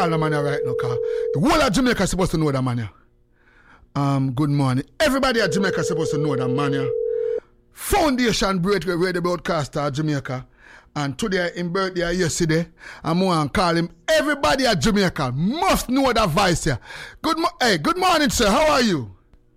call the man right now, because the whole of Jamaica is supposed to know that man. Good morning. Everybody at Jamaica is supposed to know that man. Foundation Breakaway Radio Broadcaster at Jamaica. And today, in birthday yesterday, I'm going to call him. Everybody at Jamaica must know that voice here. Good morning, sir. How are you?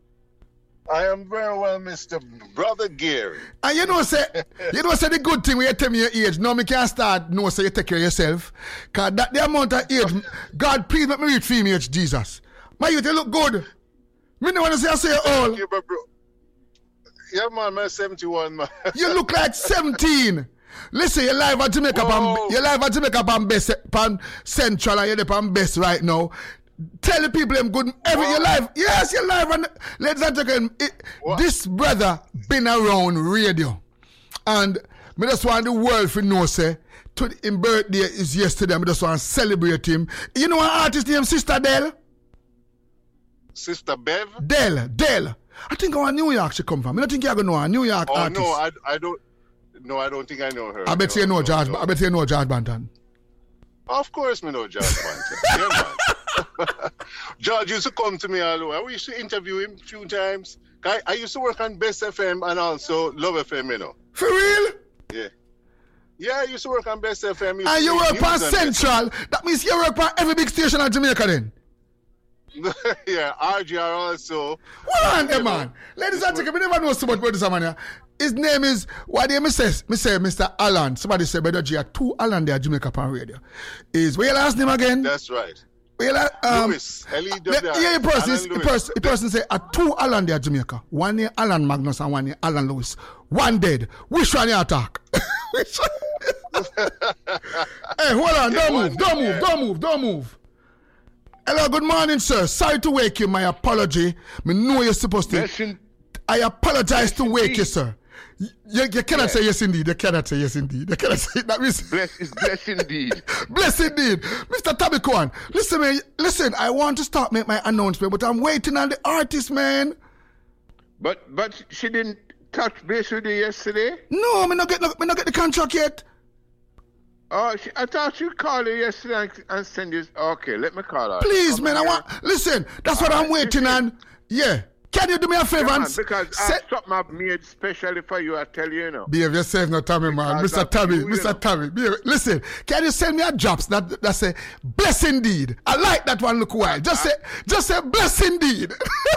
I am very well, Mr. Brother Gary. And you know, say the good thing when you tell me your age. Now, me can't start, say you take care of yourself. Because that the amount of age, God, please let me read for me, Jesus. My youth, you look good. Me don't want to say I say you're old. You, bro. Yeah, man, I'm 71, man. You look like 17. Listen, you're live at Jamaica, pan Best, pan Central, and you're pan Best right now. Tell the people I'm good. You're live. Yes, you're live. And ladies and gentlemen, this brother been around radio. And I just want the world to know, say, his birthday is yesterday. I just want to celebrate him. You know an artist named Sister Dell? Sister Bev? Dell. I think our New York she come from. I don't think you're going to know a New York artist. No, I don't. No, I don't think I know her. I bet you know George. I bet you know George Banton. Of course, me know George Banton. Yeah, man. George used to come to me all the way. We used to interview him a few times. I used to work on Best FM and also Love FM, you know. For real? Yeah. Yeah, I used to work on Best FM. And you work on Central. That means you work on every big station in Jamaica then? Yeah, RGR also. Well, on them, man. Ladies and gentlemen, we never know so much about this man here. His name is, what do you say, Mr. Alan. Somebody said, Brother G, two Alan there at Jamaica Pan Radio. What's your last name again? That's right. Lewis. L-E-W-I. Yeah, the person say, two Alan there at Jamaica. One name Alan Magnus and one name Alan Lewis. One dead. Which one you attack? Which one? Hey, hold on. Don't move. Hello, good morning, sir. Sorry to wake you. My apology. Me know you're supposed to. I apologize to wake you, sir. You cannot say yes indeed. You cannot say yes indeed. You cannot say that. Bless indeed. Bless indeed. Mr. Tabby Kwan, listen, I want to start make my announcement, but I'm waiting on the artist, man. But she didn't touch base with you yesterday? No, me not get the contract yet. Oh, I thought you called her yesterday and send you. Okay, let me call her. Please, man, listen, that's what I'm waiting on. Yeah. Can you do me a favor? Yeah, because I something I've made specially for you, I tell you, Behave yourself, no Tommy, man. Mr. Tommy. Listen, can you send me a jobs that say, bless indeed? I like that one, look wild. Just say, bless indeed.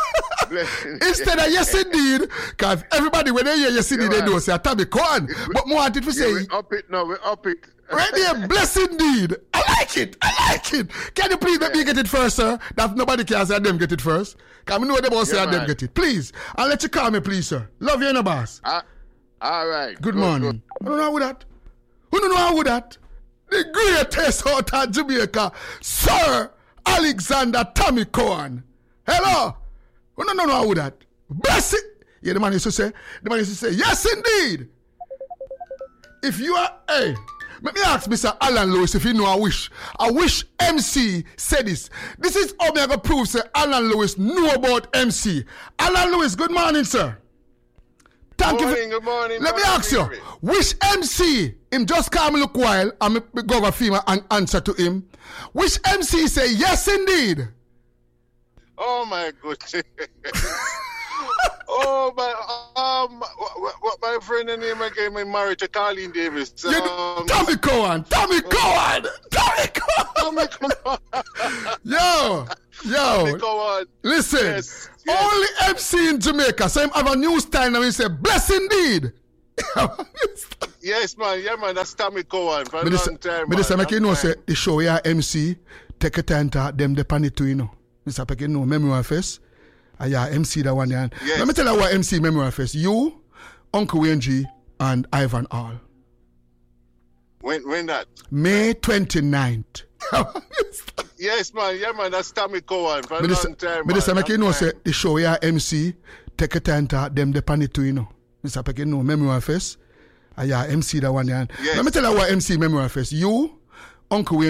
Instead of yes indeed, because everybody, when they hear yes indeed, they do say, Tommy, go on. But more wanted to say, we up it. Right there, bless indeed. I like it. Can you please let me get it first, sir? That nobody can say them get it first. Because I know they both say them get it. Please. I'll let you call me, please, sir. Love you, no boss. All right. Good morning. I don't know how with that. The greatest out of Jamaica, Sir Alexander Tommy Cohen. Hello. I don't know how with that. Bless it. Yeah, the man used to say, yes, indeed. If you are, let me ask Mr. Alan Lewis if you know I wish MC said this. This is how me going to prove say Alan Lewis know about MC. Alan Lewis, good morning, sir. Thank you. Good morning. Let me ask you, which MC, him just come look while and me go over FEMA and answer to him. Which MC say yes indeed? Oh my goodness. Oh, my friend and name again, my married to Colleen Davis. Tommy Cohen. Yo. Tommy Cohen. Listen, yes. Only MC in Jamaica. So him have a new style now. He say, bless indeed. Yes, man. Yeah, man. That's Tommy Cohen for a long time. But this make you know, say the show here MC take a time to them depend it to you know. Mr. Pekin know memory face. MC that one there. Yes. Let me tell you what MC memory face. You, Uncle Wayne G, and Ivan All. When that? May 29th. Yes, man. Yeah, man. That's Tommy Cohen for a long time. But this make you know, say the show here MC take a time to them depend it to you know. Mr. Pekin know memory face. MC that one there. Yes. Let me tell you what MC memory face. You, Uncle Wayne